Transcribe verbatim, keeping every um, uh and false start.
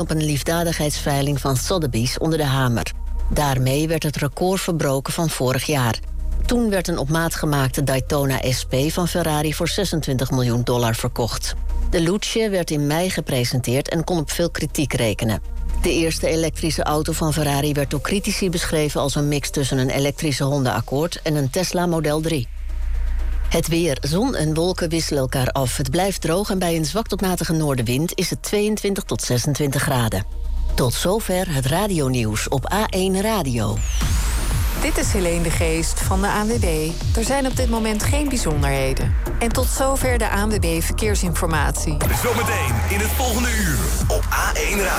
op een liefdadigheidsveiling van Sotheby's onder de hamer. Daarmee werd het record verbroken van vorig jaar. Toen werd een op maat gemaakte Daytona S P van Ferrari voor zesentwintig miljoen dollar verkocht. De Luce werd in mei gepresenteerd en kon op veel kritiek rekenen. De eerste elektrische auto van Ferrari werd door critici beschreven als een mix tussen een elektrische Honda Accord en een Tesla Model drie. Het weer. Zon en wolken wisselen elkaar af. Het blijft droog en bij een zwak tot matige noordenwind is het tweeëntwintig tot zesentwintig graden. Tot zover het radionieuws op A één Radio. Dit is Helene de Geest van de A N W B. Er zijn op dit moment geen bijzonderheden. En tot zover de A N W B Verkeersinformatie. Zometeen in het volgende uur op A één Radio.